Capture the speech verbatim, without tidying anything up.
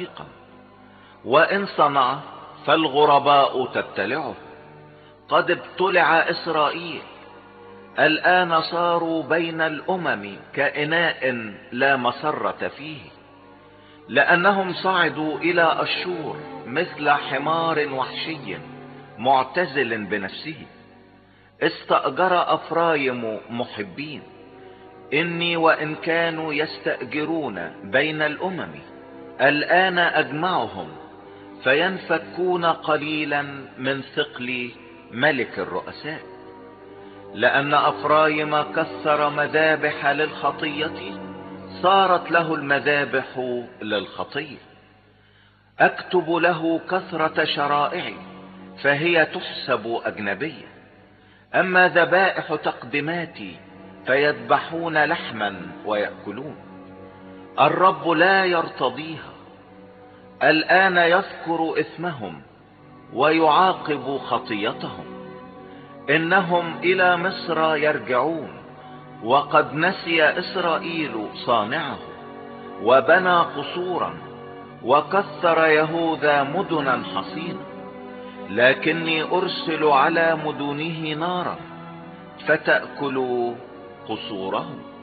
طريقا، وإن صنع فالغرباء تبتلعه. قد ابتلع إسرائيل، الآن صاروا بين الأمم كإناء لا مسرة فيه، لأنهم صعدوا إلى أشور مثل حمار وحشي معتزل بنفسه. استأجر أفرايم محبين، إني وإن كانوا يستأجرون بين الأمم الآن أجمعهم، فينفكون قليلا من ثقل ملك الرؤساء. لأن أفرايم كسر مذابح للخطية، صارت له المذابح للخطية. أكتب له كثرة شرائعي، فهي تحسب أجنبية. أما ذبائح تقدماتي فيذبحون لحما ويأكلون. الرب لا يرتضيها. الآن يذكر إثمهم ويعاقب خطيتهم. إنهم إلى مصر يرجعون، وقد نسي إسرائيل صانعه، وبنى قصورا، وكثر يهوذا مدنا حصينة. لكني أرسل على مدنه نارا فتأكل قصورهم.